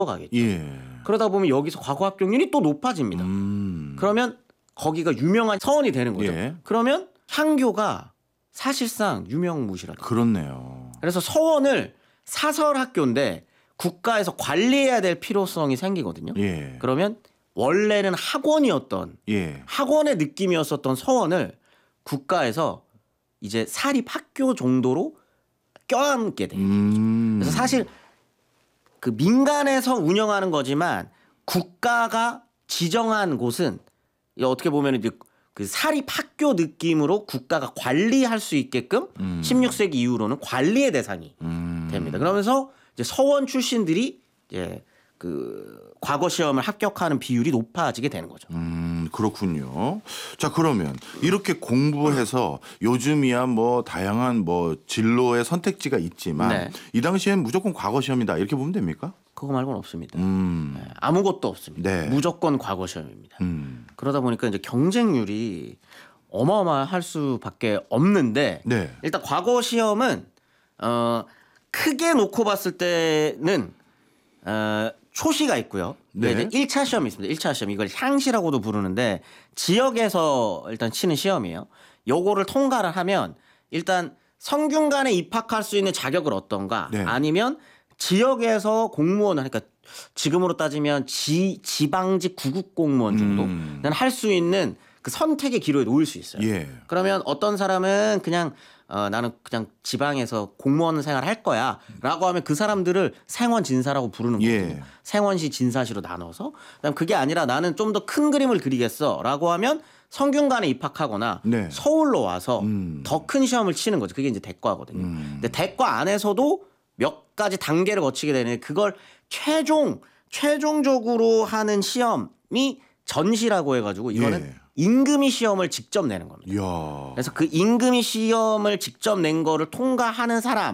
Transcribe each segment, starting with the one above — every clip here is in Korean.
가겠죠. 예. 그러다 보면 여기서 과거 합격률이 또 높아집니다. 그러면 거기가 유명한 서원이 되는 거죠. 예. 그러면 향교가 사실상 유명무실하다. 그렇네요. 그래서 서원을 사설 학교인데 국가에서 관리해야 될 필요성이 생기거든요. 예. 그러면 원래는 학원이었던 예. 학원의 느낌이었었던 서원을 국가에서 이제 사립 학교 정도로 껴안게 돼요. 그래서 사실 그 민간에서 운영하는 거지만 국가가 지정한 곳은 어떻게 보면 이제 그 사립 학교 느낌으로 국가가 관리할 수 있게끔 16세기 이후로는 관리의 대상이 됩니다. 그러면서 이제 서원 출신들이 이제 그 과거 시험을 합격하는 비율이 높아지게 되는 거죠. 그렇군요. 자, 그러면 이렇게 공부해서 요즘이야 뭐 다양한 뭐 진로의 선택지가 있지만 네. 이 당시엔 무조건 과거 시험이다 이렇게 보면 됩니까? 그거 말고는 없습니다. 네, 아무것도 없습니다. 네. 무조건 과거 시험입니다. 그러다 보니까 이제 경쟁률이 어마어마할 수밖에 없는데 네. 일단 과거 시험은 크게 놓고 봤을 때는 초시가 있고요. 네. 이제 1차 시험이 있습니다. 1차 시험 이걸 향시라고도 부르는데 지역에서 일단 치는 시험이에요. 요거를 통과를 하면 일단 성균관에 입학할 수 있는 자격을 얻던가 네. 아니면 지역에서 공무원을 그러니까 지금으로 따지면 지방직 구급 공무원 정도는 할 수 있는 그 선택의 기로에 놓일 수 있어요. 예. 그러면 어떤 사람은 그냥 나는 그냥 지방에서 공무원 생활 할 거야 라고 하면 그 사람들을 생원진사라고 부르는 거거든요. 예. 생원시 진사시로 나눠서 그다음 그게 아니라 나는 좀 더 큰 그림을 그리겠어 라고 하면 성균관에 입학하거나 네. 서울로 와서 더 큰 시험을 치는 거죠. 그게 이제 대과거든요. 근데 대과 안에서도 몇 가지 단계를 거치게 되는데 그걸 최종적으로 하는 시험이 전시라고 해가지고 이거는 예. 임금이 시험을 직접 내는 겁니다. 이야. 그래서 그 임금이 시험을 직접 낸 거를 통과하는 사람을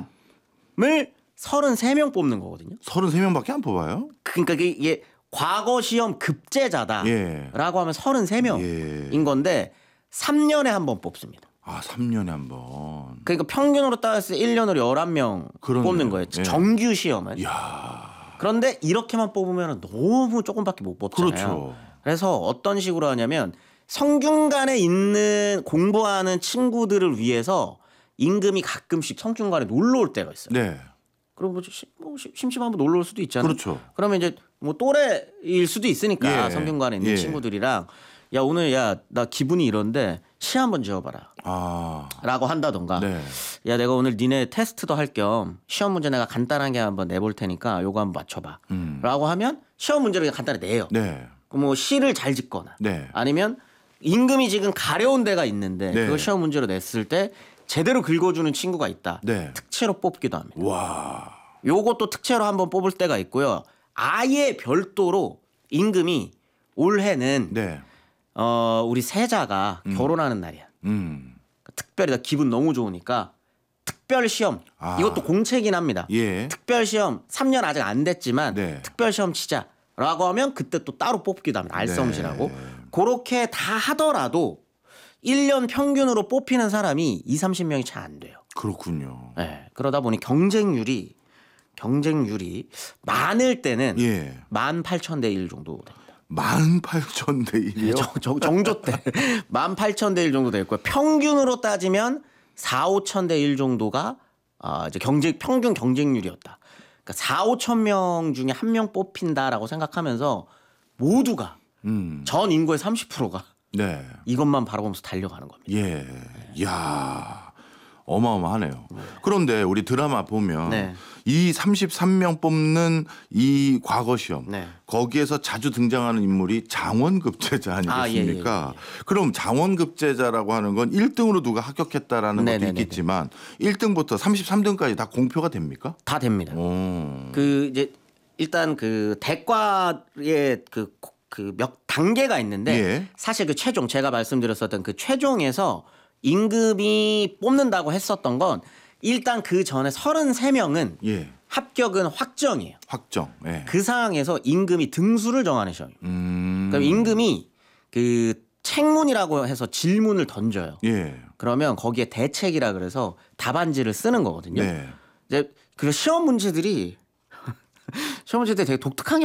33명 뽑는 거거든요. 33명밖에 안 뽑아요? 그러니까 이게 과거 시험 급제자다라고 예. 하면 33명인 예. 건데 3년에 한 번 뽑습니다. 아, 3년에 한 번. 그러니까 평균으로 따졌을 때 1년으로 11명 그러네요. 뽑는 거예요. 예. 정규 시험은. 이야. 그런데 이렇게만 뽑으면 너무 조금밖에 못 뽑잖아요. 그렇죠. 그래서 어떤 식으로 하냐면 성균관에 있는 공부하는 친구들을 위해서 임금이 가끔씩 성균관에 놀러 올 때가 있어요. 네. 그럼 심심하면 놀러 올 수도 있잖아요. 그렇죠. 그러면 이제 뭐 또래일 수도 있으니까 예. 성균관에 있는 예. 친구들이랑 야 오늘 야 나 기분이 이런데 시 한번 지어봐라. 아. 라고 한다던가 네. 야 내가 오늘 니네 테스트도 할 겸 시험 문제 내가 간단하게 한번 내볼 테니까 요거 한번 맞춰봐. 라고 하면 시험 문제를 그냥 간단히 내요. 네. 뭐 시를 잘 짓거나 네. 아니면 임금이 지금 가려운 데가 있는데 네. 그걸 시험 문제로 냈을 때 제대로 긁어주는 친구가 있다. 네. 특채로 뽑기도 합니다. 와. 요것도 특채로 한번 뽑을 때가 있고요. 아예 별도로 임금이 올해는 네. 우리 세자가 결혼하는 날이야. 특별히 나 기분 너무 좋으니까 특별 시험 이것도 공채긴 합니다. 예. 특별 시험 3년 아직 안 됐지만 네. 특별 시험 치자라고 하면 그때 또 따로 뽑기도 합니다. 알성시라고. 그렇게 다 하더라도 1년 평균으로 뽑히는 사람이 20-30명이 잘 안 돼요. 그렇군요. 네. 그러다 보니 경쟁률이 많을 때는 예. 18,000대 1 정도 됩니다. 18,000대 1이요? 정조 때 18,000대 1 정도 됐고요. 평균으로 따지면 4-5,000대 1 정도가 이제 평균 경쟁률이었다. 그러니까 4-5,000명 중에 한 명 뽑힌다라고 생각하면서 모두가 전 인구의 30%가 네. 이것만 바라보면서 달려가는 겁니다. 예. 이야. 어마어마하네요. 그런데 우리 드라마 보면 네. 이 33명 뽑는 이 과거 시험 네. 거기에서 자주 등장하는 인물이 장원급제자 아니겠습니까? 그럼 장원급제자라고 하는 건 1등으로 누가 합격했다라는 것도 네네네네. 있겠지만 1등부터 33등까지 다 공표가 됩니까? 다 됩니다. 오. 그 이제 일단 그 대과의 그 몇 단계가 있는데 예. 사실 그 최종 제가 말씀드렸었던 그 최종에서 임금이 뽑는다고 했었던 건 일단 그 전에 33명은 예. 합격은 확정이에요. 확정. 예. 그 상황에서 임금이 등수를 정하는 시험이에요. 그럼 임금이 그 책문이라고 해서 질문을 던져요. 예. 그러면 거기에 대책이라 그래서 답안지를 쓰는 거거든요. 네. 이제 그 시험 문제들이 시험 문제 때 되게 독특한 게